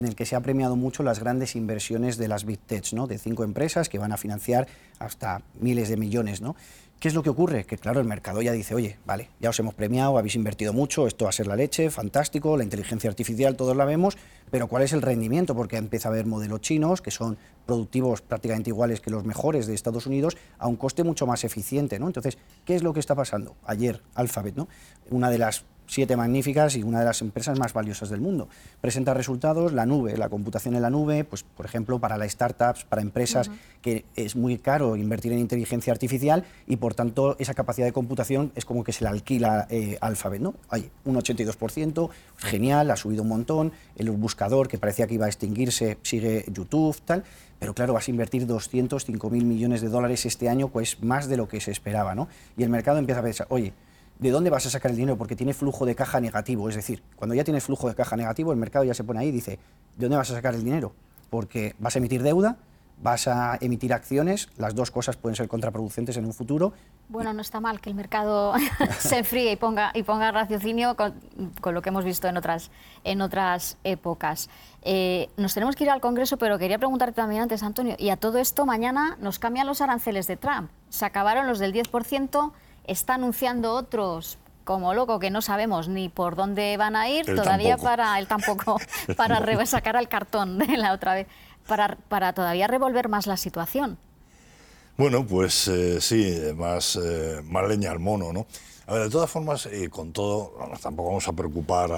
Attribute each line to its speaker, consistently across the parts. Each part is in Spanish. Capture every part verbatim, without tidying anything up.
Speaker 1: en el que se ha premiado mucho las grandes inversiones de las Big Techs, ¿no? De cinco empresas que van a financiar hasta miles de millones, ¿no? ¿Qué es lo que ocurre? Que claro, el mercado ya dice, oye, vale, ya os hemos premiado, habéis invertido mucho, esto va a ser la leche, fantástico, la inteligencia artificial, todos la vemos, pero ¿cuál es el rendimiento? Porque empieza a haber modelos chinos que son productivos prácticamente iguales que los mejores de Estados Unidos a un coste mucho más eficiente, ¿no? Entonces, ¿qué es lo que está pasando? Ayer, Alphabet, ¿no? Una de las siete magníficas y una de las empresas más valiosas del mundo. Presenta resultados, la nube, la computación en la nube, pues por ejemplo para las startups, para empresas uh-huh. que es muy caro invertir en inteligencia artificial y por tanto esa capacidad de computación es como que se la alquila eh, Alphabet, ¿no? Hay un ochenta y dos por ciento, genial, ha subido un montón, el buscador que parecía que iba a extinguirse sigue YouTube, tal, pero claro, vas a invertir doscientos cinco mil millones de dólares este año, pues más de lo que se esperaba, ¿no? Y el mercado empieza a pensar, oye, ¿de dónde vas a sacar el dinero? Porque tiene flujo de caja negativo. Es decir, cuando ya tienes flujo de caja negativo, el mercado ya se pone ahí y dice, ¿de dónde vas a sacar el dinero? Porque vas a emitir deuda, vas a emitir acciones, las dos cosas pueden ser contraproducentes en un futuro.
Speaker 2: Bueno, no está mal que el mercado se enfríe y ponga, y ponga raciocinio con, con lo que hemos visto en otras, en otras épocas. Eh, nos tenemos que ir al Congreso, pero quería preguntarte también antes, Antonio, y a todo esto mañana nos cambian los aranceles de Trump. Se acabaron los del diez por ciento, está anunciando otros como loco que no sabemos ni por dónde van a ir,
Speaker 3: él
Speaker 2: todavía
Speaker 3: tampoco.
Speaker 2: para él tampoco, para re- sacar al cartón de la otra vez, para, para todavía revolver más la situación.
Speaker 3: Bueno, pues eh, sí, más, eh, más leña al mono, ¿no? A ver, de todas formas, eh, con todo, vamos, tampoco vamos a preocupar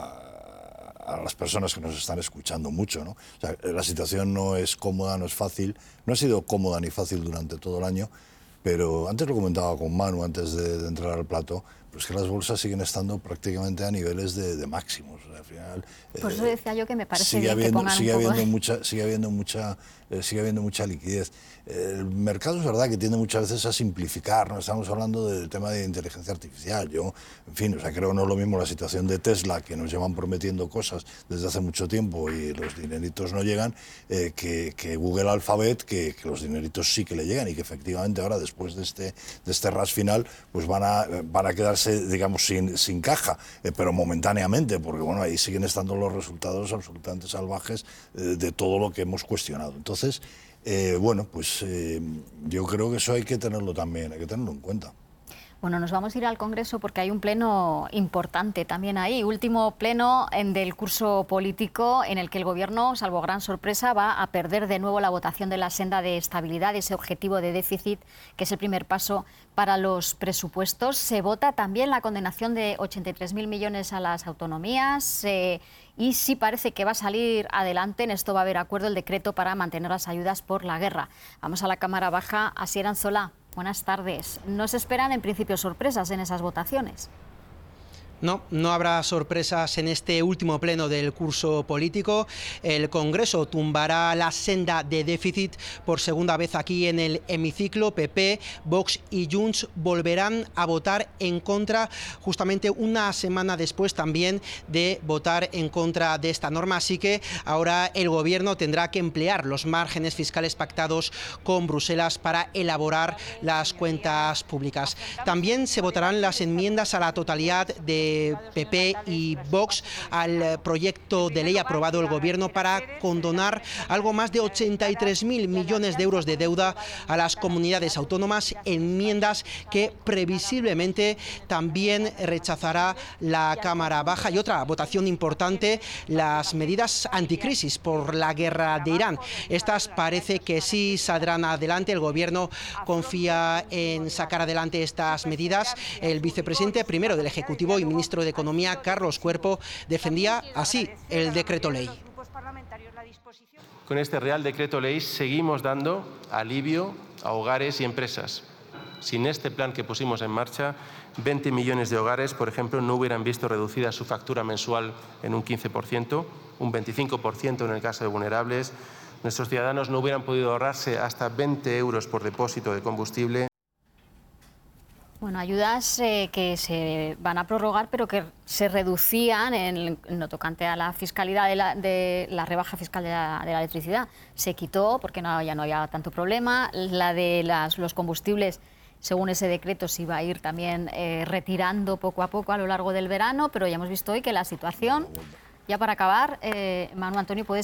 Speaker 3: a, a las personas que nos están escuchando mucho, ¿no? O sea, la situación no es cómoda, no es fácil, no ha sido cómoda ni fácil durante todo el año, pero antes lo comentaba con Manu, antes de, de entrar al plato, pues que las bolsas siguen estando prácticamente a niveles de, de máximos. O sea, al final,
Speaker 2: Por
Speaker 3: eh,
Speaker 2: eso decía yo que me parece
Speaker 3: sigue
Speaker 2: bien
Speaker 3: habiendo,
Speaker 2: que pongan
Speaker 3: sigue
Speaker 2: un poco
Speaker 3: habiendo
Speaker 2: de...
Speaker 3: mucha, sigue habiendo mucha, eh, sigue habiendo mucha liquidez. El mercado es verdad que tiende muchas veces a simplificar, ¿no? Estamos hablando del tema de inteligencia artificial. Yo, en fin, o sea, creo que no es lo mismo la situación de Tesla, que nos llevan prometiendo cosas desde hace mucho tiempo y los dineritos no llegan, eh, que, que Google Alphabet, que, que los dineritos sí que le llegan y que efectivamente ahora, después de este, de este rush final, pues van a, van a quedarse, digamos, sin, sin caja, eh, pero momentáneamente, porque bueno, ahí siguen estando los resultados absolutamente salvajes eh, de todo lo que hemos cuestionado. Entonces, Eh, bueno, pues eh, yo creo que eso hay que tenerlo también, hay que tenerlo en cuenta.
Speaker 2: Bueno, nos vamos a ir al Congreso porque hay un pleno importante también ahí, último pleno en del curso político en el que el Gobierno, salvo gran sorpresa, va a perder de nuevo la votación de la senda de estabilidad, ese objetivo de déficit que es el primer paso para los presupuestos. Se vota también la condenación de ochenta y tres mil millones a las autonomías eh, y sí parece que va a salir adelante, en esto va a haber acuerdo, el decreto para mantener las ayudas por la guerra. Vamos a la Cámara Baja. Asier Anzola, buenas tardes. ¿No se esperan en principio sorpresas en esas votaciones?
Speaker 4: No, no habrá sorpresas en este último pleno del curso político. El Congreso tumbará la senda de déficit por segunda vez aquí en el hemiciclo. P P, Vox y Junts volverán a votar en contra justamente una semana después también de votar en contra de esta norma. Así que ahora el Gobierno tendrá que emplear los márgenes fiscales pactados con Bruselas para elaborar las cuentas públicas. También se votarán las enmiendas a la totalidad de P P y Vox al proyecto de ley aprobado el Gobierno para condonar algo más de ochenta y tres mil millones de euros de deuda a las comunidades autónomas, enmiendas que previsiblemente también rechazará la Cámara Baja. Y otra votación importante, las medidas anticrisis por la guerra de Irán. Estas parece que sí saldrán adelante. El Gobierno confía en sacar adelante estas medidas. El vicepresidente primero del Ejecutivo y ministro de Economía, Carlos Cuerpo, defendía así el decreto ley.
Speaker 5: Con este Real Decreto Ley seguimos dando alivio a hogares y empresas. Sin este plan que pusimos en marcha, veinte millones de hogares, por ejemplo, no hubieran visto reducida su factura mensual en un quince por ciento, un veinticinco por ciento en el caso de vulnerables. Nuestros ciudadanos no hubieran podido ahorrarse hasta veinte euros por depósito de combustible.
Speaker 2: Bueno, ayudas eh, que se van a prorrogar, pero que se reducían en, en lo tocante a la fiscalidad de la, de la rebaja fiscal de la, de la electricidad. Se quitó porque no, ya no había tanto problema. La de las, los combustibles, según ese decreto, se iba a ir también eh, retirando poco a poco a lo largo del verano, pero ya hemos visto hoy que la situación Ya para acabar, eh, Manu Antonio, ¿puedes